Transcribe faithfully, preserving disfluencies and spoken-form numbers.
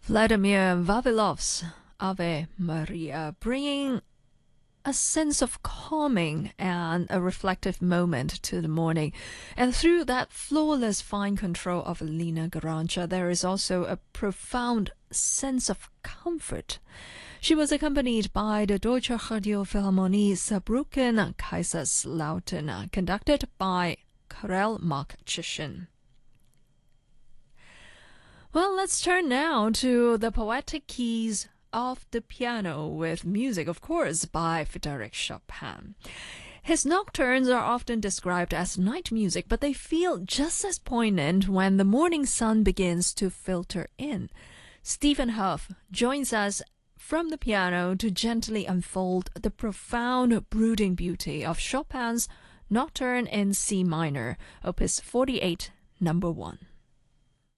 Vladimir Vavilov's Ave Maria, bringing a sense of calming and a reflective moment to the morning. And through that flawless fine control of Lina Garancha, there is also a profound sense of comfort. She was accompanied by the Deutsche Radiophilharmonie Saarbrücken Kaiserslautern, conducted by Karel Mark Chishin. Well, let's turn now to the poetic keys of the piano with music, of course, by Frédéric Chopin. His nocturnes are often described as night music, but they feel just as poignant when the morning sun begins to filter in. Stephen Hough joins us from the piano to gently unfold the profound brooding beauty of Chopin's Nocturne in C minor, opus forty-eight, number one.